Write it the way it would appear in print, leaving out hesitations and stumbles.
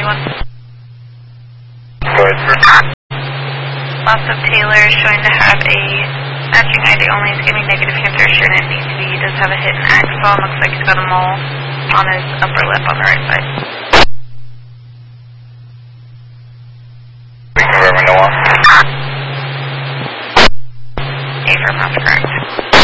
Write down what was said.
41. Go ahead. Lots of Taylor showing to have a matching ID only. He's giving negative cancer sure and it needs to be. He does have a hit in axon. Looks like he's got a mole on his upper lip on the right side. We can remember no one. Affirm, that's correct.